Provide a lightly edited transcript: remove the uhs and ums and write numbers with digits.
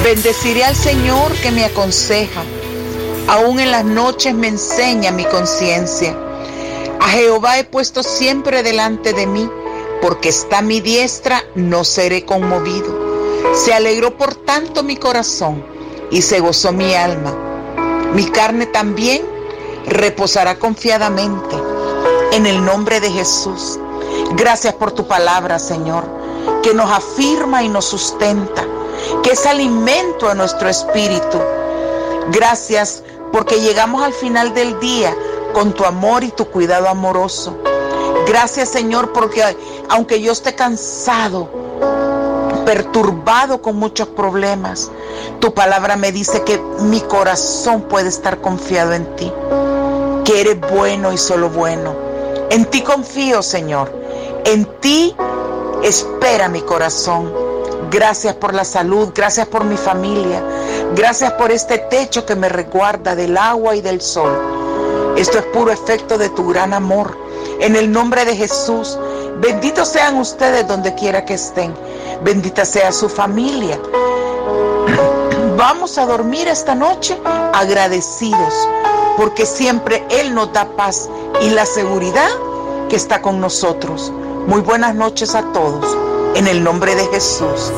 Bendeciré al Señor que me aconseja. Aún en las noches me enseña mi conciencia. A Jehová he puesto siempre delante de mí, porque está a mi diestra, no seré conmovido. Se alegró por tanto mi corazón, y se gozó mi alma. Mi carne también reposará confiadamente en el nombre de Jesús. Gracias por tu palabra, Señor, que nos afirma y nos sustenta, que es alimento a nuestro espíritu. Gracias porque llegamos al final del día con tu amor y tu cuidado amoroso. Gracias, Señor, porque aunque yo esté cansado, perturbado con muchos problemas, tu palabra me dice que mi corazón puede estar confiado en ti, que eres bueno y solo bueno. En ti confío, Señor. En ti espera mi corazón. Gracias por la salud, gracias por mi familia, gracias por este techo que me resguarda del agua y del sol. Esto es puro efecto de tu gran amor. En el nombre de Jesús, benditos sean ustedes donde quiera que estén. Bendita sea su familia. Vamos a dormir esta noche agradecidos, porque siempre Él nos da paz y la seguridad que está con nosotros. Muy buenas noches a todos, en el nombre de Jesús.